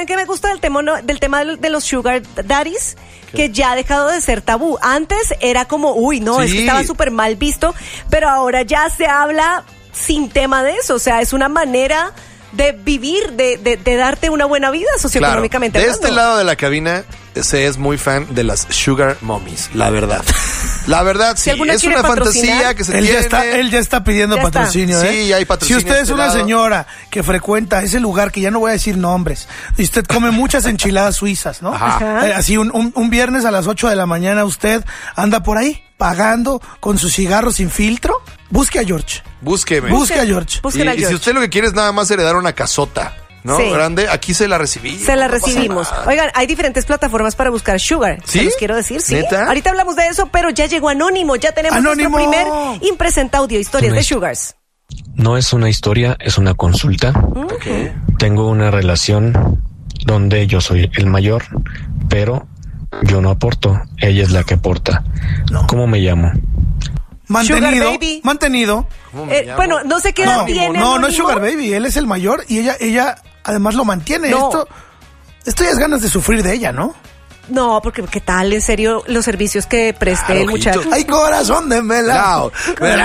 ¿saben qué me gusta del tema de los sugar daddies? Que ya ha dejado de ser tabú. Antes era como, es que estaba súper mal visto, pero ahora ya se habla sin tema de eso. O sea, es una manera de vivir, de darte una buena vida socioeconómicamente. Claro. De este lado de la cabina se es muy fan de las sugar mommies, la verdad. La verdad, sí. Si es una fantasía que se tiene. Él ya está pidiendo patrocinio, Sí, ya hay patrocinio. Si usted es una señora que frecuenta ese lugar, que ya no voy a decir nombres, y usted come muchas enchiladas suizas, ¿no? Ajá. Así un viernes a las 8 de la mañana usted anda por ahí pagando con su cigarro sin filtro, busque a George. Búsqueme. Busque a George. Y si usted lo que quiere es nada más heredar una casota, ¿no? Sí. Grande, aquí se la recibimos. Se la recibimos. Oigan, hay diferentes plataformas para buscar sugar. ¿Sí? Se los quiero decir, sí. ¿Neta? Ahorita hablamos de eso, pero ya llegó Anónimo. Ya tenemos ¡Anónimo! nuestro primer impresenta audio, historias de sugars. No es una historia, es una consulta. Okay. Tengo una relación donde yo soy el mayor, pero yo no aporto. Ella es la que aporta. No. ¿Cómo me llamo? Mantenido. Sugar baby. Mantenido. Bueno, no sé qué edad tiene. No es Anónimo. Sugar Baby, él es el mayor y ella además lo mantiene. No. Esto ya es ganas de sufrir de ella, ¿no? No, porque ¿qué tal? En serio, los servicios que preste el muchacho. ¡Ay, corazón de melao!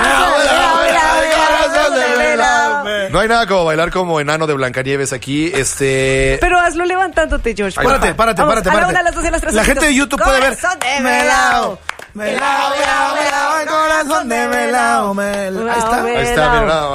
No hay nada como bailar como enano de Blancanieves aquí. Pero hazlo levantándote, George. Párate. A la una, a las dos y a las tres. La gente de YouTube puede ver. Corazón de melao. Melao, melao, melao, corazón de melao, melao. Ahí está. Ahí está, mira, nada más.